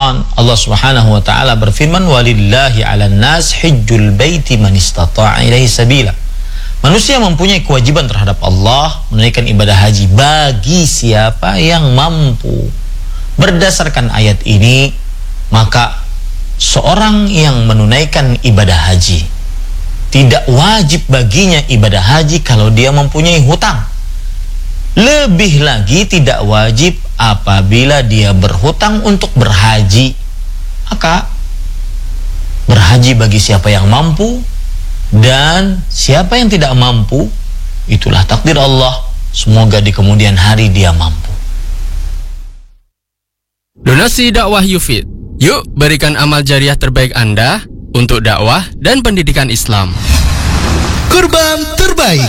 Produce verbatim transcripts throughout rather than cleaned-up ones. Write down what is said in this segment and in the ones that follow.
Ramadan, Allah Subhanahu wa taala berfirman, "Walillahi 'alan nas hajjul baiti man istata'a ilaihi sabila." Manusia mempunyai kewajiban terhadap Allah menunaikan ibadah haji bagi siapa yang mampu. Berdasarkan ayat ini, maka seorang yang menunaikan ibadah haji tidak wajib baginya ibadah haji kalau dia mempunyai hutang. Lebih lagi tidak wajib apabila dia berhutang untuk berhaji. Maka berhaji bagi siapa yang mampu, dan siapa yang tidak mampu, itulah takdir Allah. Semoga di kemudian hari dia mampu. Donasi dakwah Yufid. Yuk berikan amal jariah terbaik Anda untuk dakwah dan pendidikan Islam. Kurban terbaik.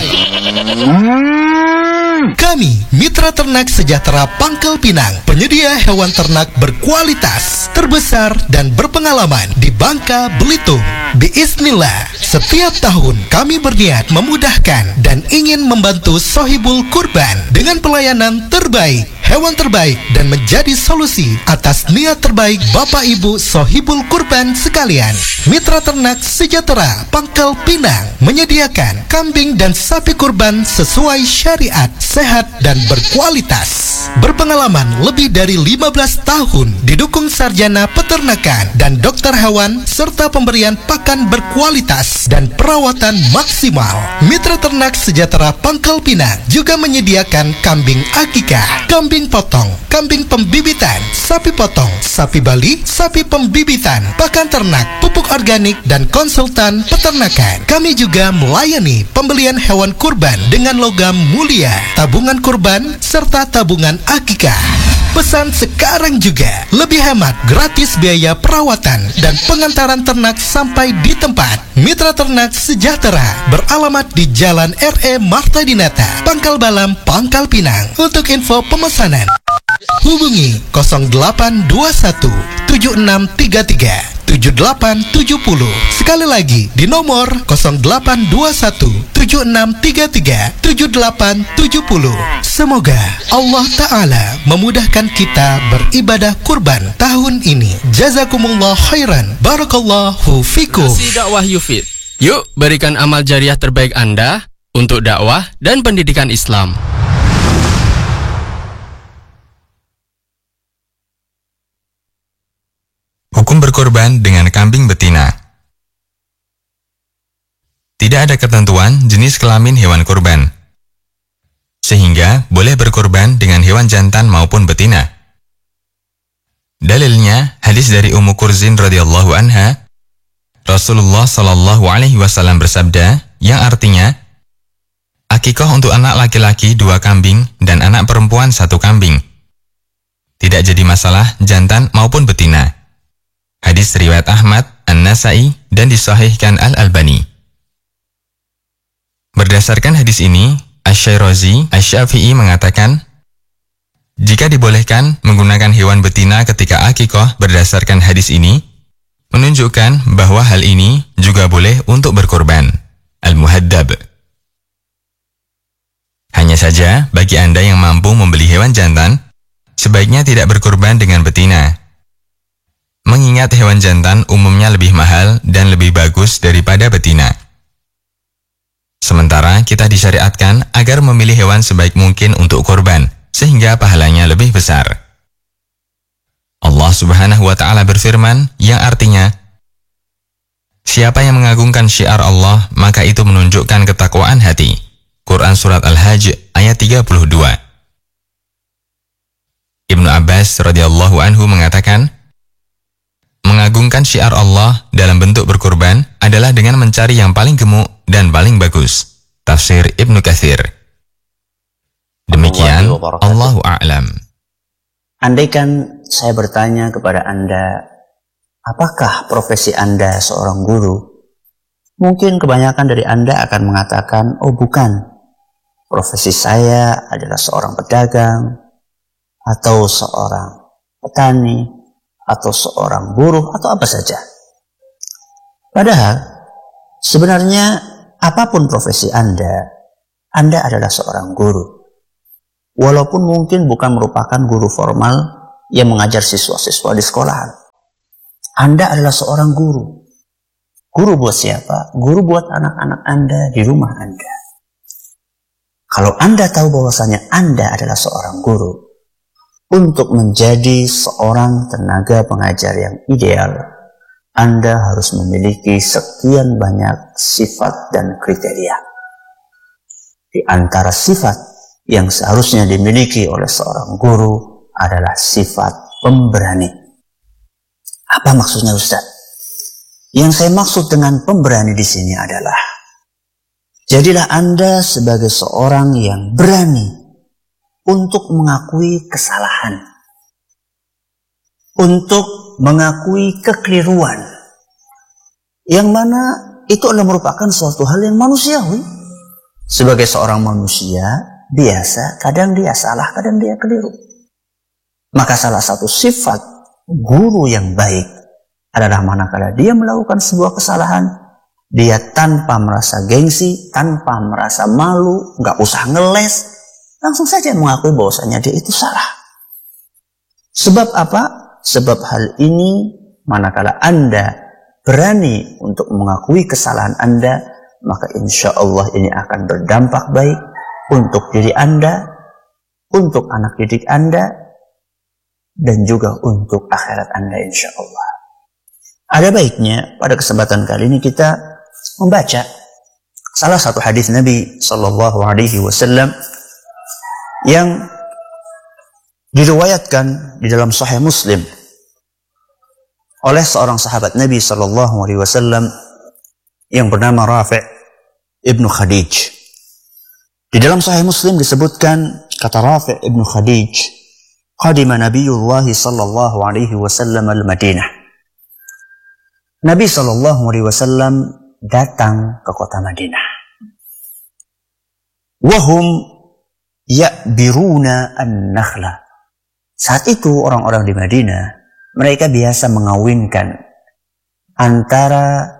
Kami, Mitra Ternak Sejahtera Pangkal Pinang, penyedia hewan ternak berkualitas, terbesar, dan berpengalaman di Bangka, Belitung. Biiznillah, setiap tahun kami berniat memudahkan dan ingin membantu Sohibul Kurban dengan pelayanan terbaik, hewan terbaik, dan menjadi solusi atas niat terbaik Bapak Ibu Sohibul Kurban sekalian. Mitra Ternak Sejahtera Pangkal Pinang menyediakan kambing dan sapi kurban sesuai syariat, sehat dan berkualitas. Berpengalaman lebih dari lima belas tahun, didukung sarjana peternakan dan dokter hewan, serta pemberian pakan berkualitas dan perawatan maksimal. Mitra Ternak Sejahtera Pangkal Pinang juga menyediakan kambing akikah, kambing potong, kambing pembibitan, sapi potong, sapi Bali, sapi pembibitan, pakan ternak, pupuk organik, dan konsultan peternakan. Kami juga melayani pembelian hewan kurban dengan logam mulia, tabungan kurban, serta tabungan akikah. Pesan sekarang juga, lebih hemat, gratis biaya perawatan dan pengantaran ternak sampai di tempat. Mitra Ternak Sejahtera beralamat di Jalan R E Martadinata, Pangkal Balam, Pangkal Pinang. Untuk info pemesanan, hubungi nol delapan dua satu tujuh enam tiga tiga tujuh delapan tujuh nol. Sekali lagi di nomor nol delapan dua satu tujuh enam tiga tiga tujuh delapan tujuh nol. Semoga Allah Ta'ala memudahkan kita beribadah kurban tahun ini. Jazakumullah khairan. Barakallahu fikum. Donasi dakwah Yufid. Yuk berikan amal jariah terbaik Anda untuk dakwah dan pendidikan Islam. Hukum berkorban dengan kambing betina. Tidak ada ketentuan jenis kelamin hewan kurban, sehingga boleh berkorban dengan hewan jantan maupun betina. Dalilnya hadis dari Ummu Kurzin radhiyallahu anha, Rasulullah shallallahu alaihi wasallam bersabda, yang artinya, akikah untuk anak laki-laki dua kambing dan anak perempuan satu kambing. Tidak jadi masalah jantan maupun betina. Hadis riwayat Ahmad, An-Nasai, dan disahihkan Al-Albani. Berdasarkan hadis ini, Asy-Syirazi Asy-Syafi'i mengatakan, jika dibolehkan menggunakan hewan betina ketika akikah berdasarkan hadis ini, menunjukkan bahwa hal ini juga boleh untuk berkorban. Al-Muhaddab. Hanya saja, bagi Anda yang mampu membeli hewan jantan, sebaiknya tidak berkorban dengan betina. Mengingat hewan jantan umumnya lebih mahal dan lebih bagus daripada betina. Sementara kita disyariatkan agar memilih hewan sebaik mungkin untuk korban, sehingga pahalanya lebih besar. Allah Subhanahu wa Ta'ala berfirman, yang artinya, siapa yang mengagungkan syiar Allah, maka itu menunjukkan ketakwaan hati. Quran Surat Al-Hajj ayat tiga puluh dua. Ibnu Abbas radhiyallahu anhu mengatakan, mengagungkan syiar Allah dalam bentuk berkorban adalah dengan mencari yang paling gemuk dan paling bagus. Tafsir Ibnu Katsir. Demikian, Allahu a'lam. Andaikan saya bertanya kepada Anda, apakah profesi Anda seorang guru? Mungkin kebanyakan dari Anda akan mengatakan, oh bukan, profesi saya adalah seorang pedagang, atau seorang petani, atau seorang buruh, atau apa saja. Padahal, sebenarnya apapun profesi Anda, Anda adalah seorang guru. Walaupun mungkin bukan merupakan guru formal yang mengajar siswa-siswa di sekolahan. Anda adalah seorang guru. Guru buat siapa? Guru buat anak-anak Anda di rumah Anda. Kalau Anda tahu bahwasanya Anda adalah seorang guru, untuk menjadi seorang tenaga pengajar yang ideal, Anda harus memiliki sekian banyak sifat dan kriteria. Di antara sifat yang seharusnya dimiliki oleh seorang guru adalah sifat pemberani. Apa maksudnya, Ustaz? Yang saya maksud dengan pemberani di sini adalah, jadilah Anda sebagai seorang yang berani untuk mengakui kesalahan, untuk mengakui kekeliruan, yang mana itu adalah merupakan suatu hal yang manusiawi. Sebagai seorang manusia biasa, kadang dia salah, kadang dia keliru. Maka salah satu sifat guru yang baik adalah manakala dia melakukan sebuah kesalahan, dia tanpa merasa gengsi, tanpa merasa malu, nggak usah ngeles, langsung saja mengakui bahwasanya dia itu salah. Sebab apa? Sebab hal ini, manakala Anda berani untuk mengakui kesalahan Anda, maka insya Allah ini akan berdampak baik untuk diri Anda, untuk anak didik Anda, dan juga untuk akhirat Anda insya Allah. Ada baiknya pada kesempatan kali ini kita membaca salah satu hadis Nabi Sallallahu Alaihi Wasallam yang diriwayatkan di dalam Sahih Muslim oleh seorang sahabat Nabi Sallallahu Alaihi Wasallam yang bernama Rafi' ibnu Khadij. Di dalam Sahih Muslim disebutkan, kata Rafi' ibnu Khadij, qadima Nabiyullah Sallallahu Alaihi Wasallam al-Madinah. Nabi Sallallahu Alaihi Wasallam datang ke kota Madinah. Wahum ya'biruna an-nakhla. Saat itu orang-orang di Madinah, mereka biasa mengawinkan antara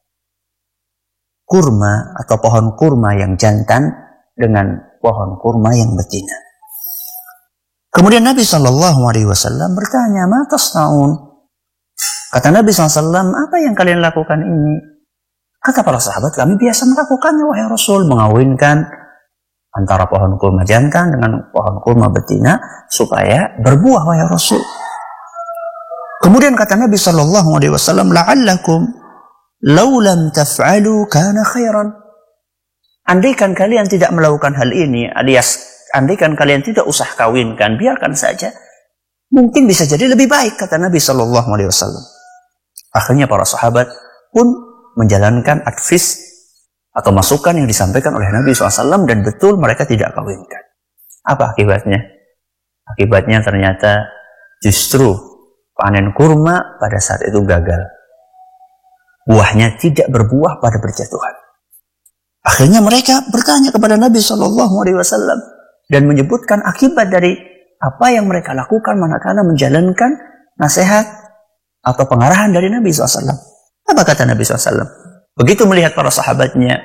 kurma atau pohon kurma yang jantan dengan pohon kurma yang betina. Kemudian Nabi Sallallahu Alaihi Wasallam bertanya, "Ma tasnaun?" Kata Nabi Sallallahu Alaihi Wasallam, "Apa yang kalian lakukan ini?" Kata para sahabat, "Kami biasa melakukannya, wahai Rasul, mengawinkan antara pohon kurma jantan dengan pohon kurma betina supaya berbuah, wahai Rasul." Kemudian kata Nabi Sallallahu Alaihi Wasallam, "La'allakum law lam taf'alu kana khairan." Andaikan kalian tidak melakukan hal ini, alias andaikan kalian tidak usah kawinkan, biarkan saja, mungkin bisa jadi lebih baik, kata Nabi Sallallahu Alaihi Wasallam. Akhirnya para sahabat pun menjalankan advis atau masukan yang disampaikan oleh Nabi shallallahu alaihi wasallam, dan betul mereka tidak kawinkan. Apa akibatnya? Akibatnya ternyata justru panen kurma pada saat itu gagal. Buahnya tidak berbuah pada berjatuhan. Akhirnya mereka bertanya kepada Nabi shallallahu alaihi wasallam dan menyebutkan akibat dari apa yang mereka lakukan manakala menjalankan nasihat atau pengarahan dari Nabi shallallahu alaihi wasallam. Apa kata Nabi shallallahu alaihi wasallam? Begitu melihat para sahabatnya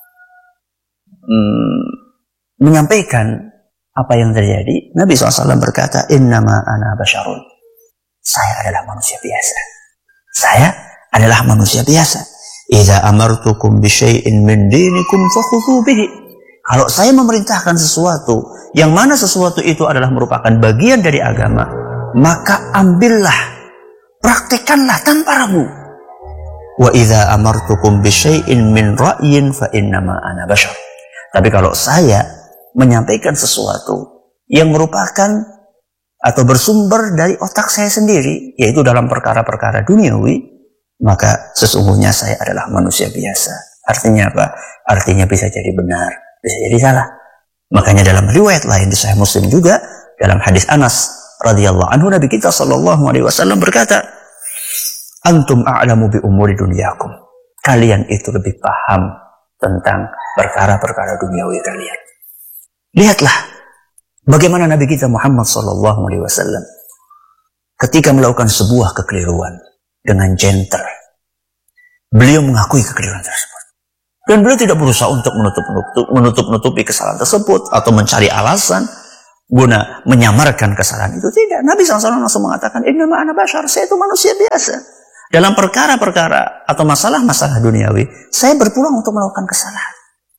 hmm, menyampaikan apa yang terjadi, Nabi shallallahu alaihi wasallam berkata, "Innama ana basyarun." Saya adalah manusia biasa. Saya adalah manusia biasa. Idza amartukum bi syai'in min dinikum fakhudhu bihi. Kalau saya memerintahkan sesuatu, yang mana sesuatu itu adalah merupakan bagian dari agama, maka ambillah, praktekanlah tanpa ragu. Wa idza amartukum bi syai'in min ra'yin fa innama ana bashar. Tapi kalau saya menyampaikan sesuatu yang merupakan atau bersumber dari otak saya sendiri, yaitu dalam perkara-perkara duniawi, maka sesungguhnya saya adalah manusia biasa. Artinya apa? Artinya bisa jadi benar, bisa jadi salah. Makanya dalam riwayat lain di Sahih Muslim juga, dalam hadis Anas radhiyallahu anhu, Nabi kita sallallahu alaihi wasallam berkata, "Antum a'lamu bi umuri dunyakum." Kalian itu lebih paham tentang perkara-perkara duniawi kalian. Lihatlah bagaimana Nabi kita Muhammad sallallahu alaihi wasallam ketika melakukan sebuah kekeliruan dengan gentle, beliau mengakui kekeliruan tersebut. Dan beliau tidak berusaha untuk menutup-nutupi kesalahan tersebut atau mencari alasan guna menyamarkan kesalahan itu. Tidak. Nabi shallallahu alaihi wasallam langsung mengatakan, "Innama ana bashar." Saya itu manusia biasa. Dalam perkara-perkara atau masalah-masalah duniawi, saya berpeluang untuk melakukan kesalahan.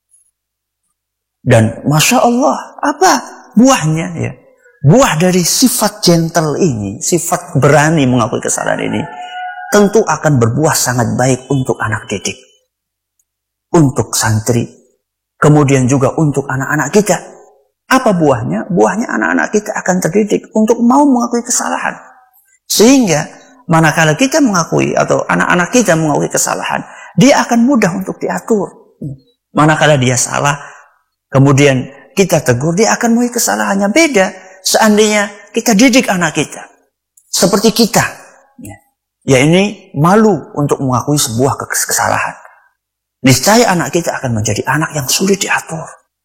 Dan Masya Allah, apa buahnya ya? Buah dari sifat gentle ini, sifat berani mengakui kesalahan ini, tentu akan berbuah sangat baik untuk anak didik, untuk santri, kemudian juga untuk anak-anak kita. Apa buahnya? Buahnya anak-anak kita akan terdidik untuk mau mengakui kesalahan. Sehingga manakala kita mengakui atau anak-anak kita mengakui kesalahan, dia akan mudah untuk diatur. Manakala dia salah, kemudian kita tegur, dia akan mengakui kesalahannya. Beda seandainya kita didik anak kita seperti kita, ya ini malu untuk mengakui sebuah kesalahan. Niscaya anak kita akan menjadi anak yang sulit diatur.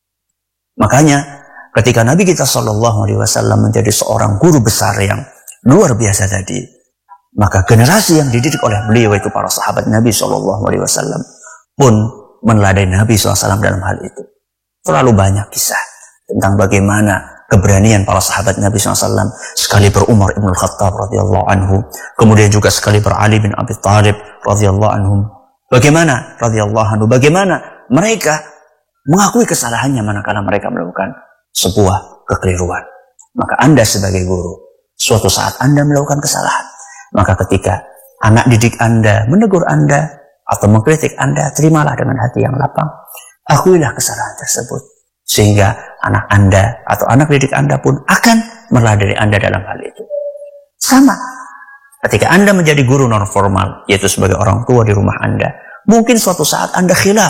Makanya ketika Nabi kita Shallallahu Alaihi Wasallam menjadi seorang guru besar yang luar biasa tadi, maka generasi yang dididik oleh beliau itu para sahabat Nabi Shallallahu Alaihi Wasallam pun meneladani Nabi shallallahu alaihi wasallam dalam hal itu. Terlalu banyak kisah tentang bagaimana keberanian para sahabat Nabi shallallahu alaihi wasallam, sekali berumar Ibn Khattab radhiyallahu anhu, kemudian juga sekali berali bin Abi Thalib radhiyallahu anhum. Bagaimana radhiyallahu anhu, bagaimana mereka mengakui kesalahannya manakala mereka melakukan sebuah kekeliruan. Maka Anda sebagai guru, suatu saat Anda melakukan kesalahan, maka ketika anak didik Anda menegur Anda atau mengkritik Anda, terimalah dengan hati yang lapang. Akuilah kesalahan tersebut. Sehingga anak Anda atau anak didik Anda pun akan meneladani Anda dalam hal itu. Sama. Ketika Anda menjadi guru non formal, yaitu sebagai orang tua di rumah Anda, mungkin suatu saat Anda khilaf.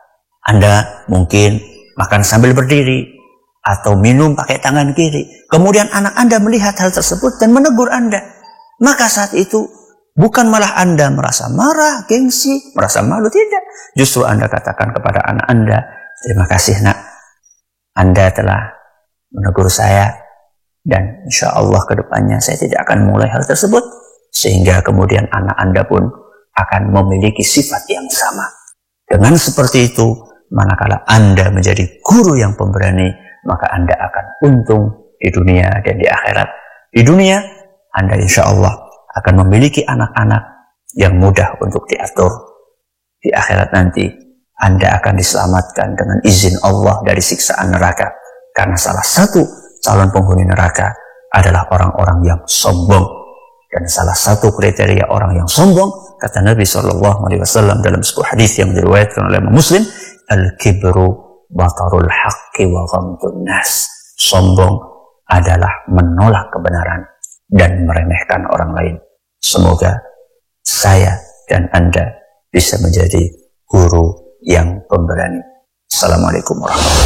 Anda mungkin makan sambil berdiri atau minum pakai tangan kiri. Kemudian anak Anda melihat hal tersebut dan menegur Anda. Maka saat itu bukan malah Anda merasa marah, gengsi, merasa malu, tidak. Justru Anda katakan kepada anak Anda, terima kasih nak, Anda telah menegur saya, dan insya Allah ke depannya saya tidak akan mulai hal tersebut. Sehingga kemudian anak Anda pun akan memiliki sifat yang sama. Dengan seperti itu, manakala Anda menjadi guru yang pemberani, maka Anda akan untung di dunia dan di akhirat. Di dunia, Anda insya Allah akan memiliki anak-anak yang mudah untuk diatur. Di akhirat nanti, Anda akan diselamatkan dengan izin Allah dari siksaan neraka. Karena salah satu calon penghuni neraka adalah orang-orang yang sombong. Dan salah satu kriteria orang yang sombong, kata Nabi shallallahu alaihi wasallam dalam sebuah hadis yang diriwayatkan oleh Muslim, al-kibru batarul haqqi wa ghamdun nas. Sombong adalah menolak kebenaran dan meremehkan orang lain. Semoga saya dan Anda bisa menjadi guru yang pemberani. Assalamualaikum warahmatullahi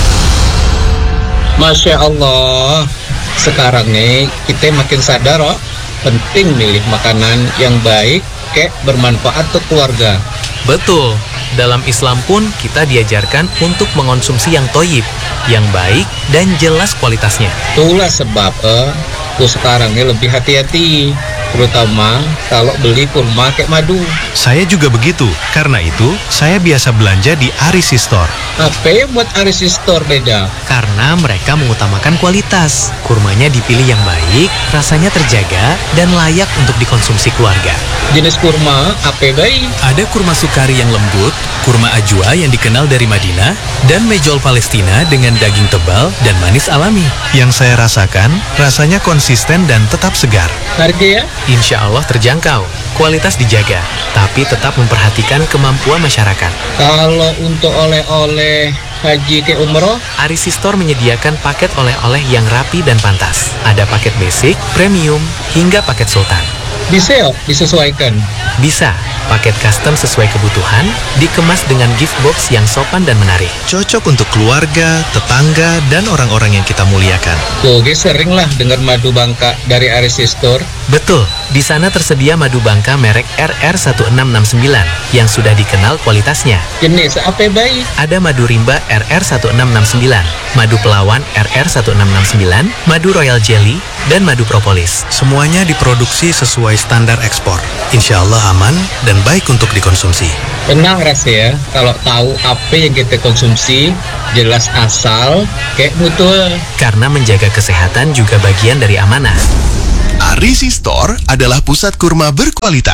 wabarakatuh. Masya Allah, sekarang nih kita makin sadar oh, penting milih makanan yang baik, kayak bermanfaat untuk keluarga. Betul, dalam Islam pun kita diajarkan untuk mengonsumsi yang toyib, yang baik dan jelas kualitasnya. Itulah sebab eh, aku sekarang ini lebih hati-hati, terutama kalau beli kurma kayak madu. Saya juga begitu, karena itu saya biasa belanja di Arisi Store. Apa yang buat Arisi Store beda? Karena mereka mengutamakan kualitas. Kurmanya dipilih yang baik, rasanya terjaga, dan layak untuk dikonsumsi keluarga. Jenis kurma apa baik? Ada kurma sukari yang lembut, kurma ajwa yang dikenal dari Madinah, dan mejol Palestina dengan daging tebal dan manis alami. Yang saya rasakan, rasanya konsisten dan tetap segar. Harga ya? Insya Allah terjangkau, kualitas dijaga, tapi tetap memperhatikan kemampuan masyarakat. Kalau untuk oleh-oleh haji ke umroh, Arisi Store menyediakan paket oleh-oleh yang rapi dan pantas. Ada paket basic, premium, hingga paket sultan. Bisa ya disesuaikan? Bisa, paket custom sesuai kebutuhan, dikemas dengan gift box yang sopan dan menarik. Cocok untuk keluarga, tetangga, dan orang-orang yang kita muliakan. Oke, sering lah dengar madu Bangka dari Arisi Store. Betul, di sana tersedia madu Bangka merek R R satu enam enam sembilan yang sudah dikenal kualitasnya. Jenis apa baik? Ada madu rimba R R satu enam enam sembilan, madu pelawan R R satu enam enam sembilan, madu royal jelly, dan madu propolis. Semuanya diproduksi sesuai standar ekspor. Insya Allah aman dan baik untuk dikonsumsi. Tenang Ras ya, kalau tahu apa yang kita konsumsi, jelas asal, kayak mutu. Karena menjaga kesehatan juga bagian dari amanah. Arisi Store adalah pusat kurma berkualitas.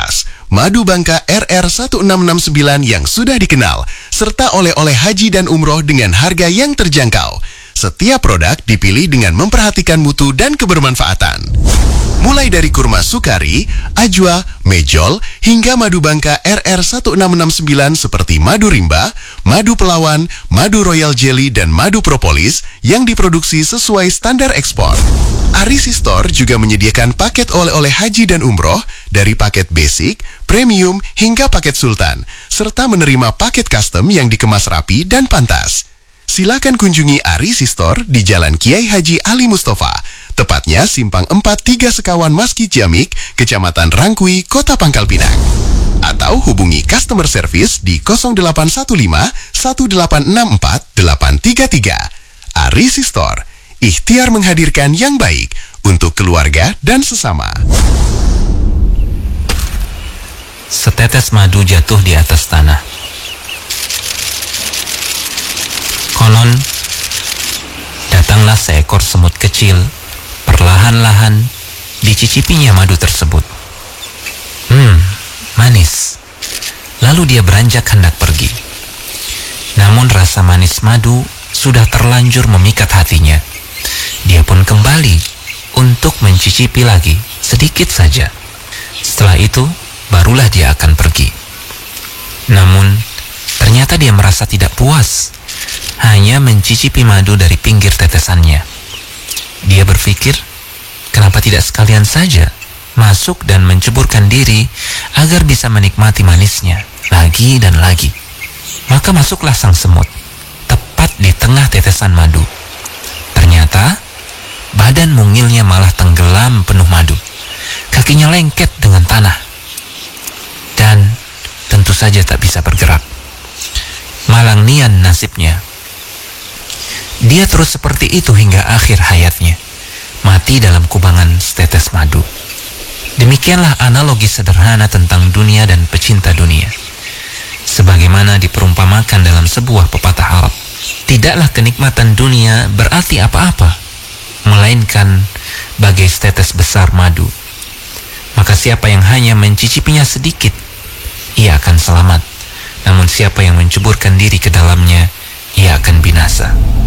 madu Bangka R R satu enam enam sembilan yang sudah dikenal, serta oleh-oleh haji dan umroh dengan harga yang terjangkau. Setiap produk dipilih dengan memperhatikan mutu dan kebermanfaatan. Mulai dari kurma sukari, ajwa, mejol, hingga madu Bangka R R satu enam enam sembilan seperti madu rimba, madu pelawan, madu royal jelly, dan madu propolis yang diproduksi sesuai standar ekspor. Arisi Store juga menyediakan paket oleh-oleh haji dan umroh dari paket basic, premium, hingga paket sultan, serta menerima paket custom yang dikemas rapi dan pantas. Silakan kunjungi Arisi Store di Jalan Kiai Haji Ali Mustafa, tepatnya Simpang empat tiga Sekawan Masjid Jamik, Kecamatan Rangkui, Kota Pangkal Pinang. Atau hubungi customer service di nol delapan satu lima satu delapan enam empat delapan tiga tiga. Arisi Store, ikhtiar menghadirkan yang baik untuk keluarga dan sesama. Setetes madu jatuh di atas tanah. Konon, datanglah seekor semut kecil, perlahan-lahan dicicipinya madu tersebut. Hmm, manis. Lalu dia beranjak hendak pergi. Namun rasa manis madu sudah terlanjur memikat hatinya. Dia pun kembali untuk mencicipi lagi, sedikit saja. Setelah itu, barulah dia akan pergi. Namun, ternyata dia merasa tidak puas hanya mencicipi madu dari pinggir tetesannya. Dia berpikir, kenapa tidak sekalian saja masuk dan menceburkan diri agar bisa menikmati manisnya lagi dan lagi. Maka masuklah sang semut, tepat di tengah tetesan madu. Ternyata, badan mungilnya malah tenggelam penuh madu. Kakinya lengket dengan tanah. Dan tentu saja tak bisa bergerak. Malang nian nasibnya. Dia terus seperti itu hingga akhir hayatnya, mati dalam kubangan setetes madu. Demikianlah analogi sederhana tentang dunia dan pecinta dunia. Sebagaimana diperumpamakan dalam sebuah pepatah Arab, tidaklah kenikmatan dunia berarti apa-apa, melainkan bagai setetes besar madu. Maka siapa yang hanya mencicipinya sedikit, ia akan selamat. Namun siapa yang menceburkan diri ke dalamnya, ia akan binasa.